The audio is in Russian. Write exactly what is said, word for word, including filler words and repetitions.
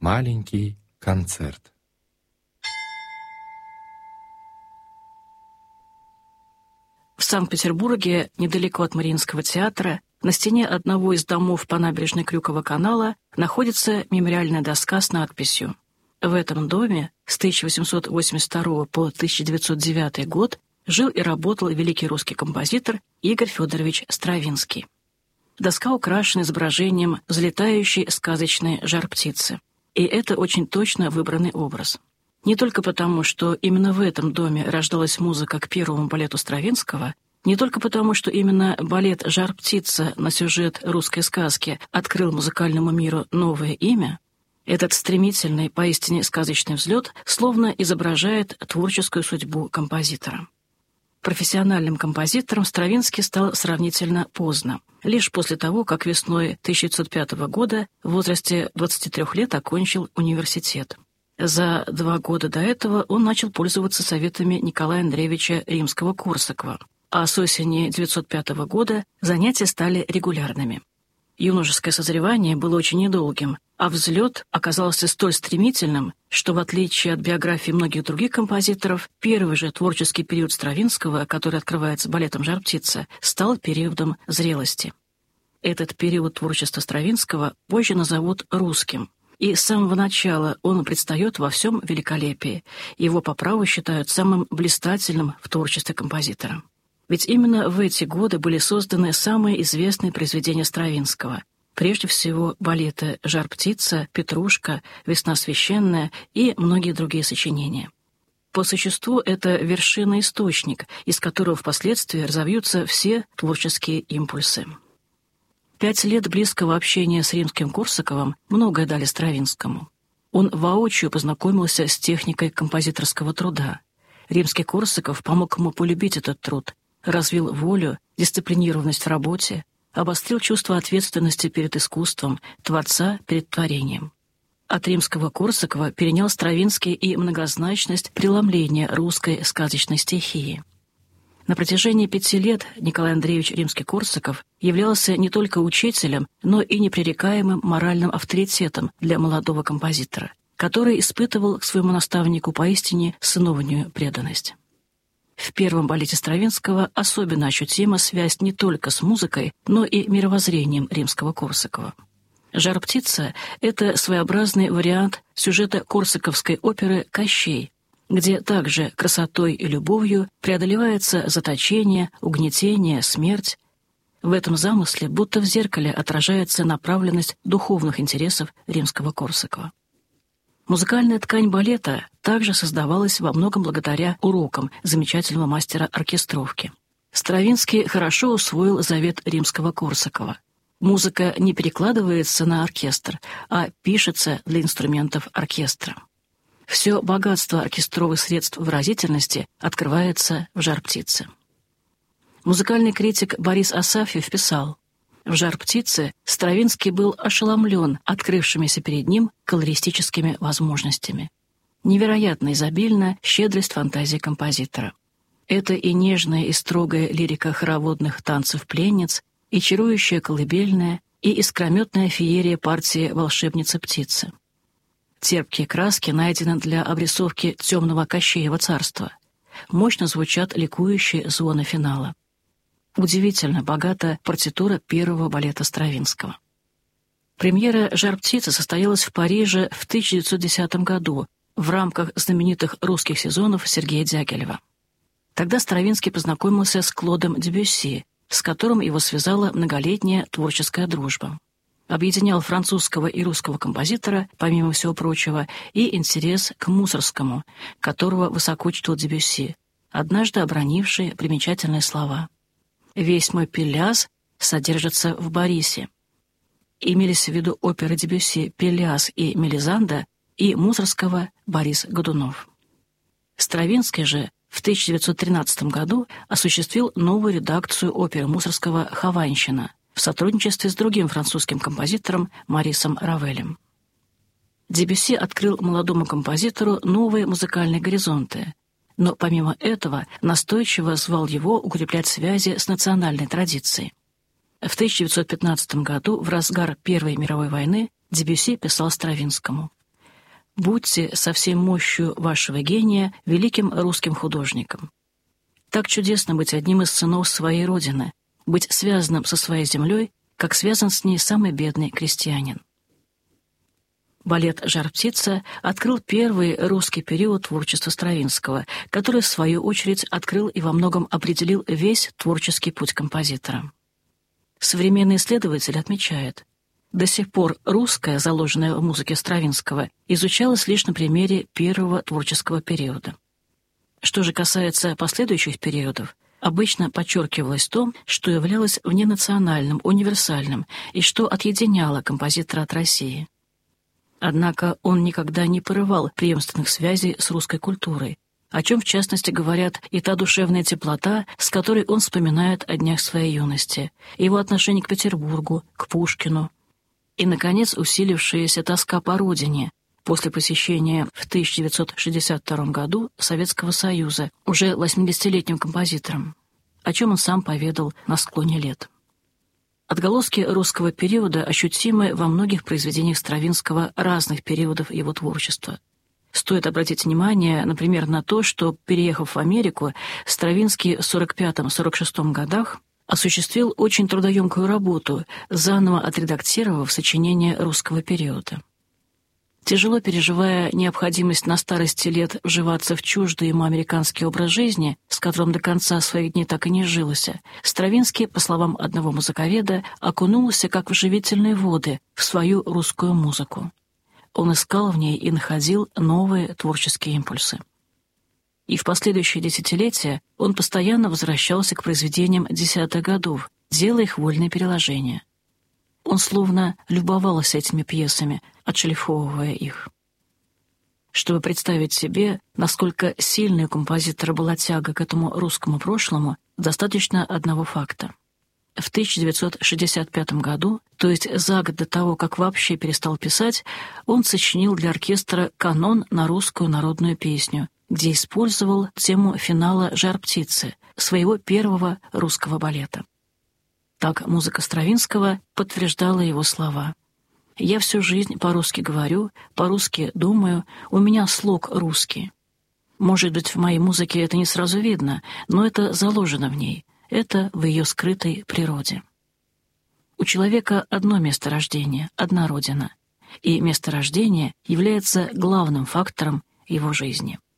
Маленький концерт. В Санкт-Петербурге, недалеко от Мариинского театра, на стене одного из домов по набережной Крюкова канала находится мемориальная доска с надписью. В этом доме с тысяча восемьсот восемьдесят второго по тысяча девятьсот девятый год жил и работал великий русский композитор Игорь Федорович Стравинский. Доска украшена изображением взлетающей сказочной жар-птицы. И это очень точно выбранный образ. Не только потому, что именно в этом доме рождалась музыка к первому балету Стравинского, не только потому, что именно балет «Жар-птица» на сюжет русской сказки открыл музыкальному миру новое имя, этот стремительный, поистине сказочный взлет словно изображает творческую судьбу композитора. Профессиональным композитором Стравинский стал сравнительно поздно, лишь после того, как весной тысяча девятьсот пятого года в возрасте двадцати трёх лет окончил университет. За два года до этого он начал пользоваться советами Николая Андреевича Римского-Корсакова, а с осени тысяча девятьсот пятого года занятия стали регулярными. Юношеское созревание было очень недолгим, а взлет оказался столь стремительным, что, в отличие от биографии многих других композиторов, первый же творческий период Стравинского, который открывается балетом «Жар-птица», стал периодом зрелости. Этот период творчества Стравинского позже назовут «русским», и с самого начала он предстает во всем великолепии. Его по праву считают самым блистательным в творчестве композитора. Ведь именно в эти годы были созданы самые известные произведения Стравинского. Прежде всего, балеты «Жар-птица», «Петрушка», «Весна священная» и многие другие сочинения. По существу это вершина-источник, из которого впоследствии разовьются все творческие импульсы. Пять лет близкого общения с Римским-Корсаковым многое дали Стравинскому. Он воочию познакомился с техникой композиторского труда. Римский-Корсаков помог ему полюбить этот труд, развил волю, дисциплинированность в работе, обострил чувство ответственности перед искусством, творца перед творением. От Римского-Корсакова перенял Стравинский и многозначность преломления русской сказочной стихии. На протяжении пяти лет Николай Андреевич Римский-Корсаков являлся не только учителем, но и непререкаемым моральным авторитетом для молодого композитора, который испытывал к своему наставнику поистине сыновнюю преданность. В первом балете Стравинского особенно ощутима связь не только с музыкой, но и мировоззрением Римского-Корсакова. «Жар-птица» — это своеобразный вариант сюжета корсаковской оперы «Кощей», где также красотой и любовью преодолевается заточение, угнетение, смерть. В этом замысле будто в зеркале отражается направленность духовных интересов Римского-Корсакова. Музыкальная ткань балета также создавалась во многом благодаря урокам замечательного мастера оркестровки. Стравинский хорошо усвоил завет Римского-Корсакова. Музыка не перекладывается на оркестр, а пишется для инструментов оркестра. Все богатство оркестровых средств выразительности открывается в «Жар-птице». Музыкальный критик Борис Асафьев писал: «В «Жар-птице» Стравинский был ошеломлен открывшимися перед ним колористическими возможностями. Невероятно изобильна щедрость фантазии композитора. Это и нежная, и строгая лирика хороводных танцев пленниц, и чарующая колыбельная, и искрометная феерия партии «Волшебница-птица». Терпкие краски найдены для обрисовки темного Кощеева царства. Мощно звучат ликующие звоны финала. Удивительно богата партитура первого балета Стравинского. Премьера «Жар-птицы» состоялась в Париже в тысяча девятьсот десятом году в рамках знаменитых русских сезонов Сергея Дягилева. Тогда Стравинский познакомился с Клодом Дебюсси, с которым его связала многолетняя творческая дружба. Объединял французского и русского композитора, помимо всего прочего, и интерес к Мусоргскому, которого высоко чтил Дебюсси, однажды обронивший примечательные слова: «Весь мой Пелляс содержится в Борисе». Имелись в виду оперы Дебюсси «Пелляс» и «Мелизанда» и Мусоргского «Борис Годунов». Стравинский же в тысяча девятьсот тринадцатом году осуществил новую редакцию оперы Мусоргского «Хованщина» в сотрудничестве с другим французским композитором Марисом Равелем. Дебюсси открыл молодому композитору новые музыкальные горизонты, но помимо этого настойчиво звал его укреплять связи с национальной традицией. В тысяча девятьсот пятнадцатом году, в разгар Первой мировой войны, Дебюсси писал Стравинскому: Будьте со всей мощью вашего гения великим русским художником. Так чудесно быть одним из сынов своей Родины, быть связанным со своей землей, как связан с ней самый бедный крестьянин. Балет «Жар-птица» открыл первый русский период творчества Стравинского, который, в свою очередь, открыл и во многом определил весь творческий путь композитора. Современный исследователь отмечает, до сих пор русское, заложенное в музыке Стравинского, изучалось лишь на примере первого творческого периода. Что же касается последующих периодов, обычно подчеркивалось то, что являлось вненациональным, универсальным и что отъединяло композитора от России. Однако он никогда не порывал преемственных связей с русской культурой, о чем, в частности, говорят и та душевная теплота, с которой он вспоминает о днях своей юности, его отношение к Петербургу, к Пушкину, и, наконец, усилившаяся тоска по родине после посещения в тысяча девятьсот шестьдесят втором году Советского Союза уже восьмидесятилетним композитором, о чем он сам поведал на склоне лет. Отголоски русского периода ощутимы во многих произведениях Стравинского разных периодов его творчества. Стоит обратить внимание, например, на то, что, переехав в Америку, Стравинский в сорок пятом — сорок шестом годах осуществил очень трудоемкую работу, заново отредактировав сочинения русского периода. Тяжело переживая необходимость на старости лет вживаться в чуждый ему американский образ жизни, с которым до конца своих дней так и не жилось, Стравинский, по словам одного музыковеда, окунулся как в живительные воды в свою русскую музыку. Он искал в ней и находил новые творческие импульсы. И в последующие десятилетия он постоянно возвращался к произведениям десятых годов, делая их вольные переложения. Он словно любовался этими пьесами, отшлифовывая их. Чтобы представить себе, насколько сильной у композитора была тяга к этому русскому прошлому, достаточно одного факта. В тысяча девятьсот шестьдесят пятом году, то есть за год до того, как вообще перестал писать, он сочинил для оркестра канон на русскую народную песню, где использовал тему финала «Жар-птицы», своего первого русского балета. Так музыка Стравинского подтверждала его слова. «Я всю жизнь по-русски говорю, по-русски думаю, у меня слог русский. Может быть, в моей музыке это не сразу видно, но это заложено в ней, это в ее скрытой природе». У человека одно место рождения, одна родина, и место рождения является главным фактором его жизни.